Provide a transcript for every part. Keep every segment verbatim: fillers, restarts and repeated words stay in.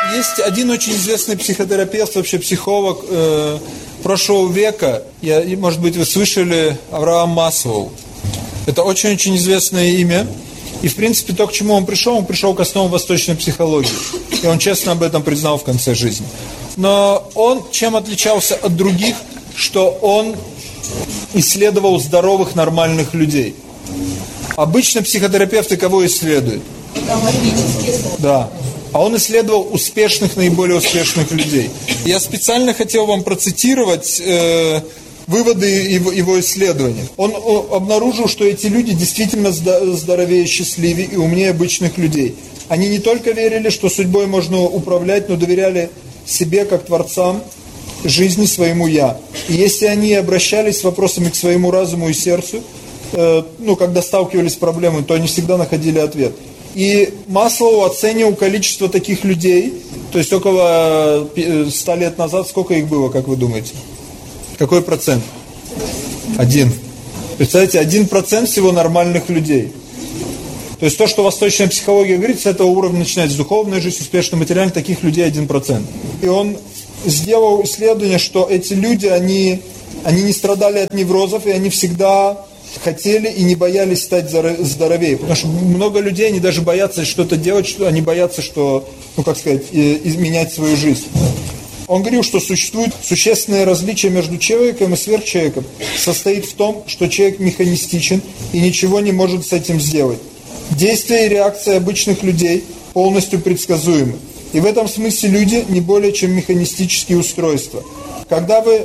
Есть один очень известный психотерапевт, вообще психолог э, прошлого века. Я, может быть, вы слышали, Авраам Маслоу. Это очень-очень известное имя. И, в принципе, то, к чему он пришел, он пришел к основам восточной психологии. И он честно об этом признал в конце жизни. Но он чем отличался от других, что он исследовал здоровых, нормальных людей. Обычно психотерапевты кого исследуют? Да. А он исследовал успешных, наиболее успешных людей. Я специально хотел вам процитировать э, выводы его, его исследования. Он обнаружил, что эти люди действительно здоровее, счастливее и умнее обычных людей. Они не только верили, что судьбой можно управлять, но доверяли себе как творцам жизни, своему «я». И если они обращались с вопросами к своему разуму и сердцу, э, ну, когда сталкивались с проблемой, то они всегда находили ответ. И Маслоу оценивал количество таких людей, то есть около ста лет назад, сколько их было, как вы думаете? Какой процент? Один. Представляете, один процент всего нормальных людей. То есть то, что восточная психология говорит, с этого уровня начинается духовная жизнь, успешный материальный, таких людей один процент. И он сделал исследование, что эти люди, они, они не страдали от неврозов, и они всегда хотели и не боялись стать здоровее. Потому что много людей, они даже боятся что-то делать, что они боятся, что, ну как сказать, изменять свою жизнь. Он говорил, что существует существенное различие между человеком и сверхчеловеком. Состоит в том, что человек механистичен и ничего не может с этим сделать. Действия и реакции обычных людей полностью предсказуемы. И в этом смысле люди не более чем механистические устройства. Когда вы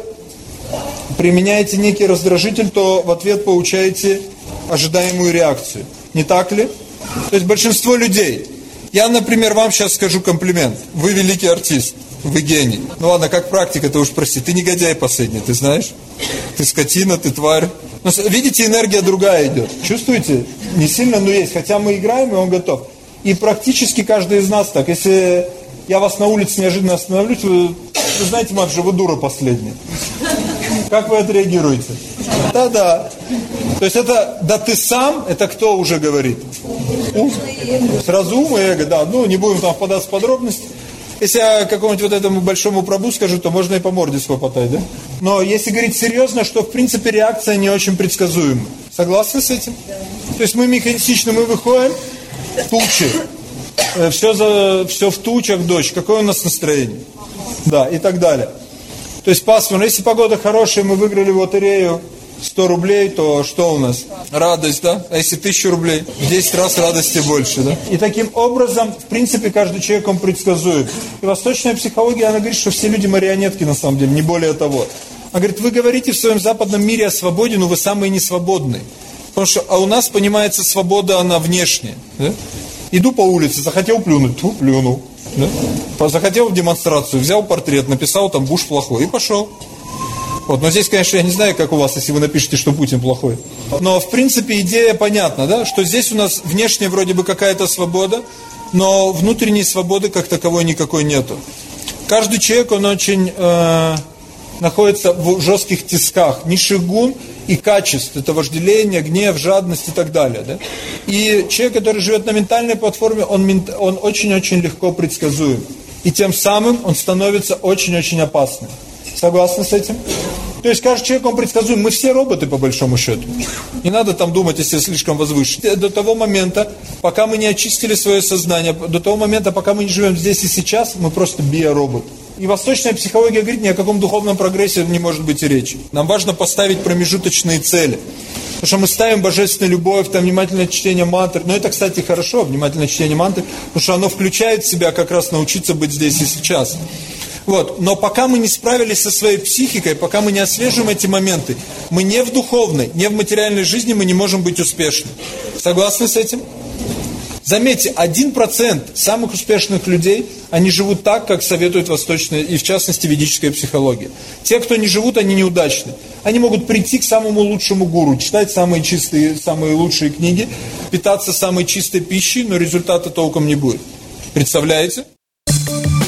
применяете некий раздражитель, то в ответ получаете ожидаемую реакцию. Не так ли? То есть большинство людей. Я, например, вам сейчас скажу комплимент. Вы великий артист. Вы гений. Ну ладно, как практика, ты уж прости. Ты негодяй последний, ты знаешь? Ты скотина, ты тварь. Но, видите, энергия другая идет. Чувствуете? Не сильно, но есть. Хотя мы играем, и он готов. И практически каждый из нас так. Если я вас на улице неожиданно остановлюсь, вы, вы знаете, Макс, вы дура последняя. Как вы отреагируете? Да-да. То есть это, да ты сам, это кто уже говорит? Ум. Сразу ум и эго, да. Ну, не будем там впадать в подробности. Если я какому-нибудь вот этому большому прабу скажу, то можно и по морде схлопотать, да? Но если говорить серьезно, что в принципе реакция не очень предсказуема. Согласны с этим? Да. То есть мы механистично, мы выходим, тучи, все, за, все в тучах, дождь, какое у нас настроение? Да, и так далее. То есть пасмурно, если погода хорошая, мы выиграли в лотерею сто рублей, то что у нас? Радость, да? А если тысячу рублей? В десять раз радости больше, да? И таким образом, в принципе, каждый человек, он предсказует. И восточная психология, она говорит, что все люди марионетки на самом деле, не более того. Она говорит, вы говорите в своем западном мире о свободе, но вы самые несвободные. Потому что, а у нас, понимается, свобода, она внешняя. Да? Иду по улице, захотел плюнуть, тьфу, плюнул. Да? Захотел в демонстрацию, взял портрет, написал там Буш плохой и пошел. Вот, но здесь, конечно, я не знаю, как у вас, если вы напишете, что Путин плохой. Но, в принципе, идея понятна, да, что здесь у нас внешне вроде бы какая-то свобода, но внутренней свободы как таковой никакой нету. Каждый человек, он очень э, находится в жестких тисках, низших гун и качеств. Это вожделение, гнев, жадность и так далее. Да? И человек, который живет на ментальной платформе, он, он очень-очень легко предсказуем. И тем самым он становится очень-очень опасным. Согласны с этим? То есть каждый человек, он предсказуем. Мы все роботы, по большому счету. Не надо там думать, если слишком возвышенно. До того момента, пока мы не очистили свое сознание, до того момента, пока мы не живем здесь и сейчас, мы просто биоробот. И восточная психология говорит, ни о каком духовном прогрессе не может быть и речи. Нам важно поставить промежуточные цели. Потому что мы ставим божественную любовь, там внимательное чтение мантр. Но это, кстати, хорошо, внимательное чтение мантр, потому что оно включает в себя как раз научиться быть здесь и сейчас. Вот. Но пока мы не справились со своей психикой, пока мы не отслеживаем эти моменты, мы не в духовной, не в материальной жизни мы не можем быть успешны. Согласны с этим? Заметьте, один процент самых успешных людей, они живут так, как советует восточная и в частности ведическая психология. Те, кто не живут, они неудачны. Они могут прийти к самому лучшему гуру, читать самые чистые, самые лучшие книги, питаться самой чистой пищей, но результата толком не будет. Представляете?